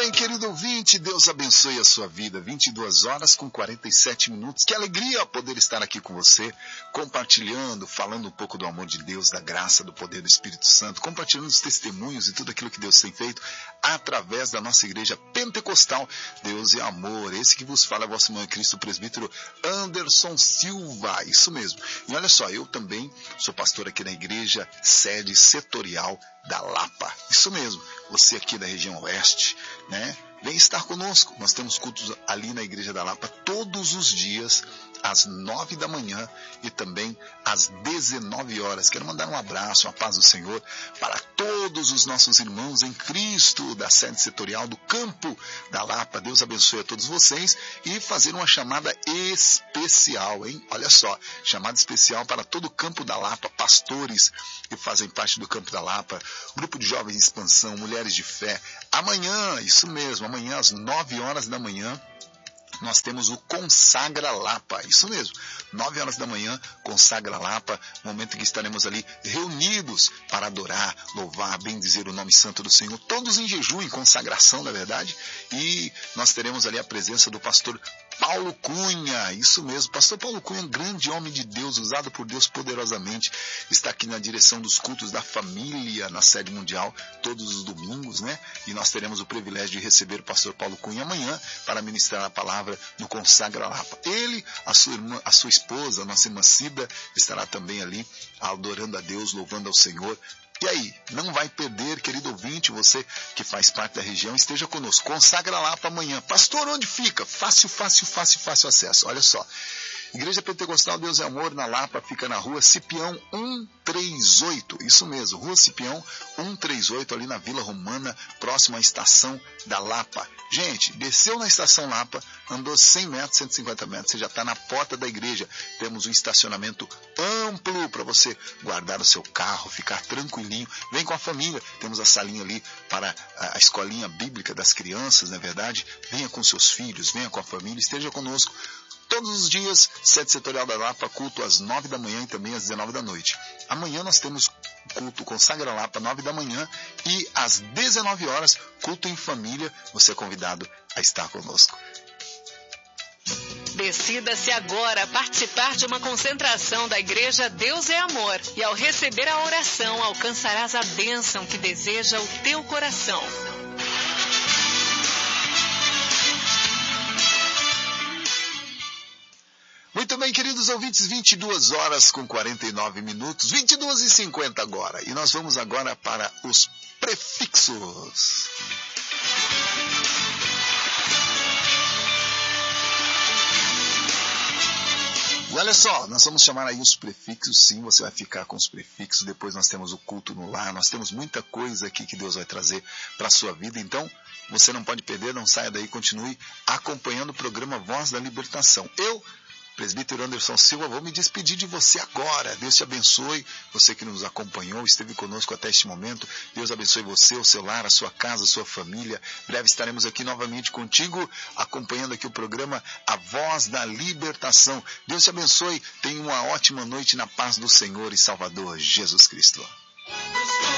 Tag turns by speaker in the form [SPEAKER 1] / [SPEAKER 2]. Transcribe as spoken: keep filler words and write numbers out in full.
[SPEAKER 1] bem, querido ouvinte, Deus abençoe a sua vida. vinte e duas horas com quarenta e sete minutos. Que alegria poder estar aqui com você, compartilhando, falando um pouco do amor de Deus, da graça, do poder do Espírito Santo, compartilhando os testemunhos e tudo aquilo que Deus tem feito através da nossa igreja pentecostal. Deus é amor. Esse que vos fala é vosso irmão em Cristo, o presbítero Anderson Silva. Isso mesmo. E olha só, eu também sou pastor aqui na igreja, sede setorial da Lapa. Isso mesmo. Você aqui da região oeste, né? Vem estar conosco. Nós temos cultos ali na Igreja da Lapa todos os dias, às nove da manhã e também às dezenove horas. Quero mandar um abraço, uma paz do Senhor para todos os nossos irmãos em Cristo da sede setorial do campo da Lapa. Deus abençoe a todos vocês e fazer uma chamada especial, hein? Olha só, chamada especial para todo o campo da Lapa, pastores que fazem parte do campo da Lapa, grupo de jovens em expansão, mulheres de fé. Amanhã, isso mesmo, amanhã às nove horas da manhã, nós temos o Consagra Lapa, isso mesmo, nove horas da manhã, Consagra Lapa, momento em que estaremos ali reunidos para adorar, louvar, bendizer o nome santo do Senhor, todos em jejum, em consagração, na verdade, e nós teremos ali a presença do pastor Paulo Cunha, isso mesmo, pastor Paulo Cunha, um grande homem de Deus, usado por Deus poderosamente, está aqui na direção dos cultos da família na sede mundial, todos os domingos, né? E nós teremos o privilégio de receber o pastor Paulo Cunha amanhã para ministrar a palavra no Consagra Lapa. Ele, a sua irmã, a sua esposa, a nossa irmã Cida, estará também ali adorando a Deus, louvando ao Senhor. E aí, não vai perder, querido ouvinte, você que faz parte da região, esteja conosco. Consagra Lapa amanhã. Pastor, onde fica? Fácil, fácil, fácil, fácil acesso. Olha só. Igreja Pentecostal Deus é Amor, na Lapa, fica na rua Cipião cento e trinta e oito. Isso mesmo, rua Cipião cento e trinta e oito, ali na Vila Romana, próximo à estação da Lapa. Gente, desceu na estação Lapa, andou cem metros, cento e cinquenta metros, você já está na porta da igreja. Temos um estacionamento amplo para você guardar o seu carro, ficar tranquilinho. Vem com a família, temos a salinha ali para a, a escolinha bíblica das crianças, não é verdade? Venha com seus filhos, venha com a família, esteja conosco. Todos os dias, sede setorial da Lapa, culto às nove da manhã e também às dezenove da noite. Amanhã nós temos culto Consagra Lapa, nove da manhã, e às dezenove horas, culto em família. Você é convidado a estar conosco.
[SPEAKER 2] Decida-se agora participar de uma concentração da Igreja Deus é Amor. E ao receber a oração, alcançarás a bênção que deseja o teu coração.
[SPEAKER 1] Muito bem, queridos ouvintes, vinte e duas horas com quarenta e nove minutos, vinte e duas e cinquenta agora. E nós vamos agora para os prefixos. E olha só, nós vamos chamar aí os prefixos, sim, você vai ficar com os prefixos, depois nós temos o culto no lar, nós temos muita coisa aqui que Deus vai trazer para a sua vida, então você não pode perder, não saia daí, continue acompanhando o programa Voz da Libertação. Eu, presbítero Anderson Silva, vou me despedir de você agora. Deus te abençoe, você que nos acompanhou, esteve conosco até este momento. Deus abençoe você, o seu lar, a sua casa, a sua família. Breve estaremos aqui novamente contigo, acompanhando aqui o programa A Voz da Libertação. Deus te abençoe, tenha uma ótima noite na paz do Senhor e Salvador Jesus Cristo.